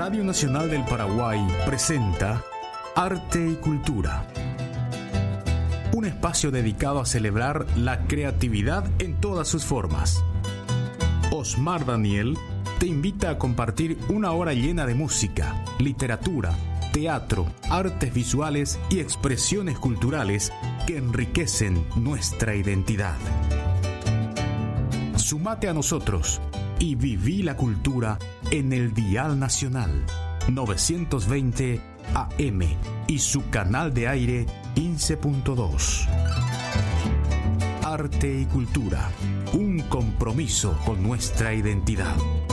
Radio Nacional del Paraguay presenta Arte y Cultura. Un espacio dedicado a celebrar la creatividad en todas sus formas. Osmar Daniel te invita a compartir una hora llena de música, literatura, teatro, artes visuales y expresiones culturales que enriquecen nuestra identidad. Sumate a nosotros y viví la cultura en el Dial Nacional 920 AM y su canal de aire 15.2. Arte y cultura, un compromiso con nuestra identidad.